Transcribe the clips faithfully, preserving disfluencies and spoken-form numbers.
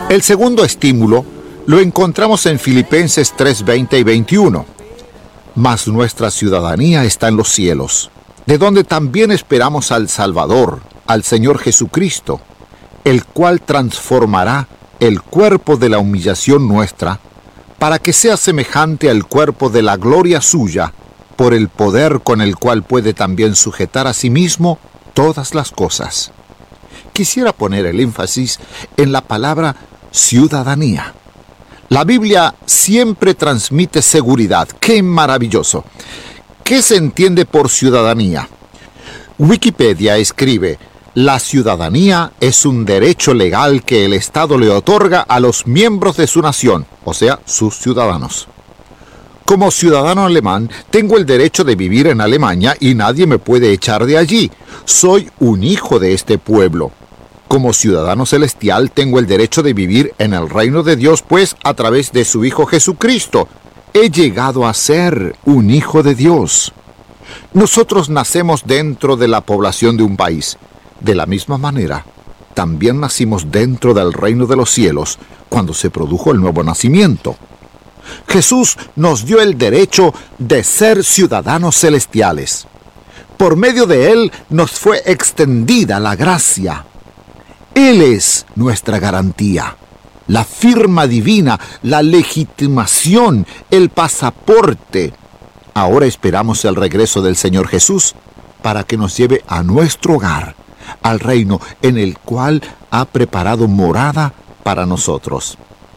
El segundo estímulo lo encontramos en Filipenses tres, veinte y veintiuno. Mas nuestra ciudadanía está en los cielos, de donde también esperamos al Salvador, al Señor Jesucristo, el cual transformará el cuerpo de la humillación nuestra, para que sea semejante al cuerpo de la gloria suya, por el poder con el cual puede también sujetar a sí mismo todas las cosas. Quisiera poner el énfasis en la palabra ciudadanía. La Biblia siempre transmite seguridad. ¡Qué maravilloso! ¿Qué se entiende por ciudadanía? Wikipedia escribe: la ciudadanía es un derecho legal que el Estado le otorga a los miembros de su nación, o sea, sus ciudadanos. Como ciudadano alemán, tengo el derecho de vivir en Alemania y nadie me puede echar de allí. Soy un hijo de este pueblo. Como ciudadano celestial, tengo el derecho de vivir en el reino de Dios, pues a través de su Hijo Jesucristo, he llegado a ser un hijo de Dios. Nosotros nacemos dentro de la población de un país. De la misma manera, también nacimos dentro del reino de los cielos cuando se produjo el nuevo nacimiento. Jesús nos dio el derecho de ser ciudadanos celestiales. Por medio de Él nos fue extendida la gracia. Él es nuestra garantía, la firma divina, la legitimación, el pasaporte. Ahora esperamos el regreso del Señor Jesús para que nos lleve a nuestro hogar, al reino en el cual ha preparado morada para nosotros.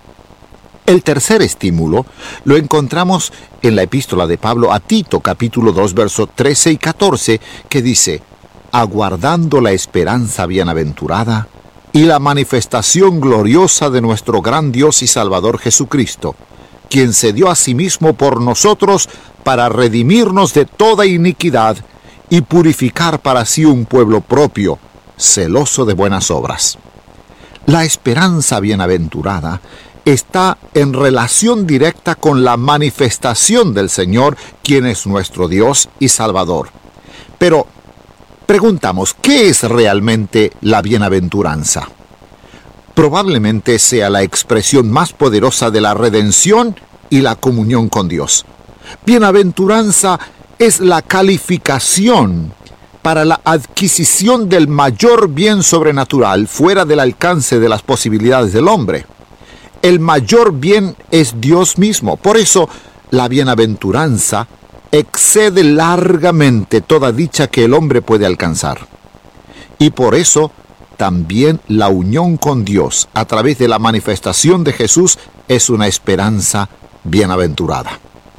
El tercer estímulo lo encontramos en la epístola de Pablo a Tito, capítulo dos, versos trece y catorce, que dice: aguardando la esperanza bienaventurada y la manifestación gloriosa de nuestro gran Dios y Salvador Jesucristo, quien se dio a sí mismo por nosotros para redimirnos de toda iniquidad y purificar para sí un pueblo propio, celoso de buenas obras. La esperanza bienaventurada está en relación directa con la manifestación del Señor, quien es nuestro Dios y Salvador. Pero preguntamos, ¿qué es realmente la bienaventuranza? Probablemente sea la expresión más poderosa de la redención y la comunión con Dios. Bienaventuranza es la calificación para la adquisición del mayor bien sobrenatural fuera del alcance de las posibilidades del hombre. El mayor bien es Dios mismo. Por eso, la bienaventuranza excede largamente toda dicha que el hombre puede alcanzar. Y por eso, también la unión con Dios a través de la manifestación de Jesús es una esperanza bienaventurada.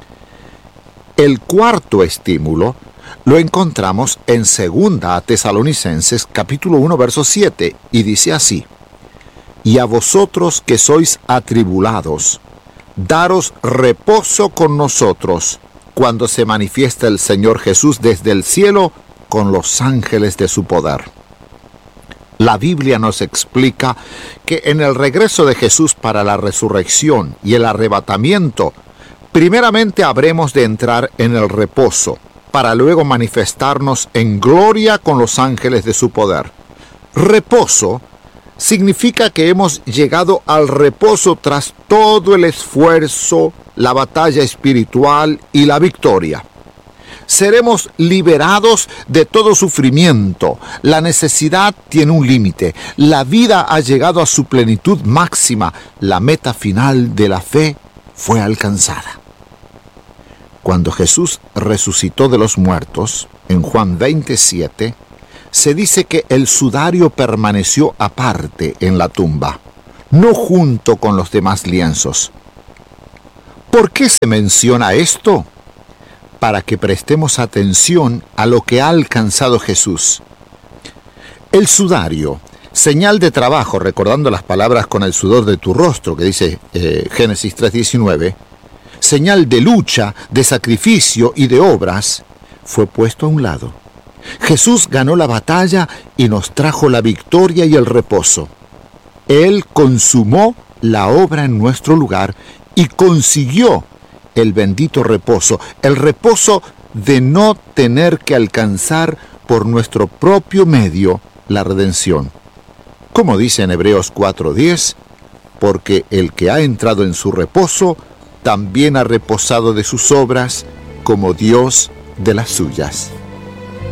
El cuarto estímulo lo encontramos en Segunda a Tesalonicenses, capítulo uno, verso siete, y dice así: y a vosotros que sois atribulados, daros reposo con nosotros, cuando se manifiesta el Señor Jesús desde el cielo con los ángeles de su poder. La Biblia nos explica que en el regreso de Jesús para la resurrección y el arrebatamiento, primeramente habremos de entrar en el reposo, para luego manifestarnos en gloria con los ángeles de su poder. Reposo significa que hemos llegado al reposo tras todo el esfuerzo, la batalla espiritual y la victoria. Seremos liberados de todo sufrimiento. La necesidad tiene un límite. La vida ha llegado a su plenitud máxima. La meta final de la fe fue alcanzada. Cuando Jesús resucitó de los muertos, en Juan veintisiete, se dice que el sudario permaneció aparte en la tumba, no junto con los demás lienzos. ¿Por qué se menciona esto? Para que prestemos atención a lo que ha alcanzado Jesús. El sudario, señal de trabajo, recordando las palabras con el sudor de tu rostro, que dice eh, Génesis tres diecinueve, señal de lucha, de sacrificio y de obras, fue puesto a un lado. Jesús ganó la batalla y nos trajo la victoria y el reposo. Él consumó la obra en nuestro lugar y consiguió el bendito reposo, el reposo de no tener que alcanzar por nuestro propio medio la redención. Como dice en Hebreos cuatro diez, porque el que ha entrado en su reposo también ha reposado de sus obras, como Dios de las suyas.